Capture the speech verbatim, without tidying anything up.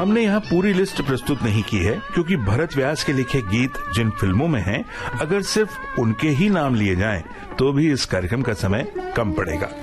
हमने यहाँ पूरी लिस्ट प्रस्तुत नहीं की है, क्योंकि भरत व्यास के लिखे गीत जिन फिल्मों में हैं, अगर सिर्फ उनके ही नाम लिए जाएं, तो भी इस कार्यक्रम का समय कम पड़ेगा।